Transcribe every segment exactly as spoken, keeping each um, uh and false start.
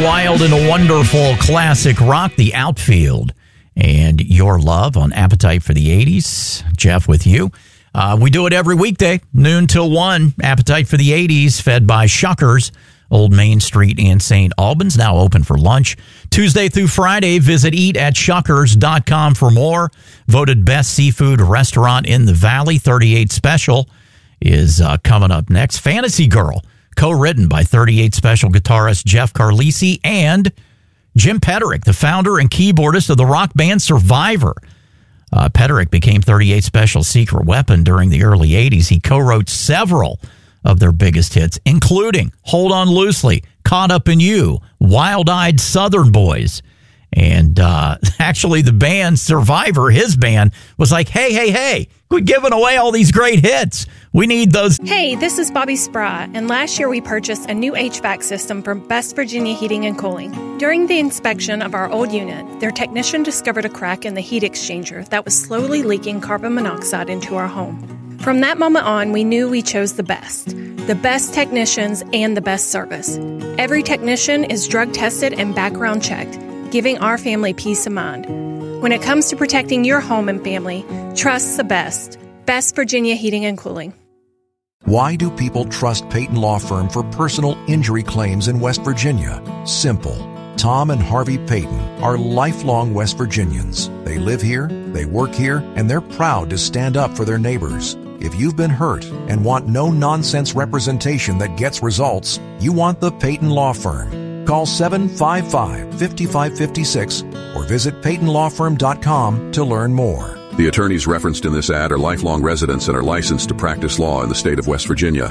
wild and wonderful classic rock, The Outfield, and Your Love on Appetite for the eighties. Jeff with you. Uh, we do it every weekday, noon till one. Appetite for the eighties, fed by Shuckers, Old Main Street in Saint Albans, now open for lunch. Tuesday through Friday, visit eat at shuckers dot com for more. Voted best seafood restaurant in the Valley. thirty-eight Special is uh, coming up next. Fantasy Girl, co-written by thirty-eight Special guitarist Jeff Carlisi and Jim Petterick, the founder and keyboardist of the rock band Survivor. Uh, Petterick became thirty-eight Special's secret weapon during the early eighties. He co-wrote several of their biggest hits, including Hold On Loosely, Caught Up in You, Wild-Eyed Southern Boys. And uh, actually the band Survivor, his band, was like, hey, hey, hey, we're giving away all these great hits. We need those. Hey, this is Bobby Spry, and last year we purchased a new H V A C system from Best Virginia Heating and Cooling. During the inspection of our old unit, their technician discovered a crack in the heat exchanger that was slowly leaking carbon monoxide into our home. From that moment on, we knew we chose the best. The best technicians and the best service. Every technician is drug tested and background checked, giving our family peace of mind. When it comes to protecting your home and family, trust the best. Best Virginia Heating and Cooling. Why do people trust Peyton Law Firm for personal injury claims in West Virginia? Simple. Tom and Harvey Peyton are lifelong West Virginians. They live here, they work here, and they're proud to stand up for their neighbors. If you've been hurt and want no-nonsense representation that gets results, you want the Peyton Law Firm. Call seven five five, five five five six or visit peyton law firm dot com to learn more. The attorneys referenced in this ad are lifelong residents and are licensed to practice law in the state of West Virginia.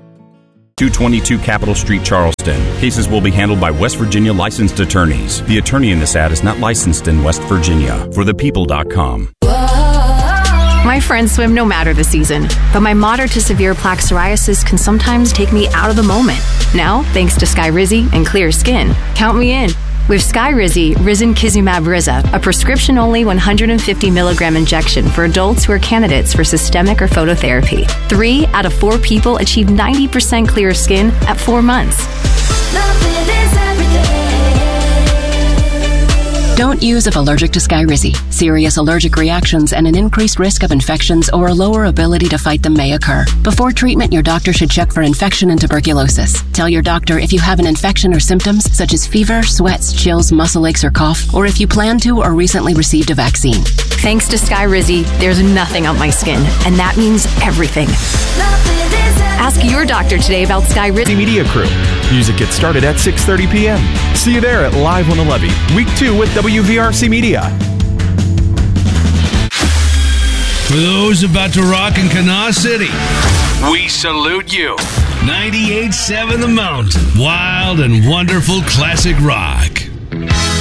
two twenty-two Capitol Street, Charleston. Cases will be handled by West Virginia licensed attorneys. The attorney in this ad is not licensed in West Virginia. For the people dot com. My friends swim no matter the season, but my moderate to severe plaque psoriasis can sometimes take me out of the moment. Now, thanks to Skyrizi and clear skin, count me in. With Skyrizi, Risankizumab Riza, a prescription-only one hundred fifty milligram injection for adults who are candidates for systemic or phototherapy. Three out of four people achieve ninety percent clear skin at four months. Don't use if allergic to Skyrizi. Serious allergic reactions and an increased risk of infections or a lower ability to fight them may occur. Before treatment, your doctor should check for infection and tuberculosis. Tell your doctor if you have an infection or symptoms such as fever, sweats, chills, muscle aches, or cough, or if you plan to or recently received a vaccine. Thanks to Skyrizi, there's nothing on my skin, and that means everything. Ask your doctor today about Skyrizi. Media Crew. Music gets started at six thirty p.m. See you there at Live on the Levee, week two with W V R C Media. For those about to rock in Kanawha City, we salute you. ninety-eight point seven The Mountain. Wild and wonderful classic rock.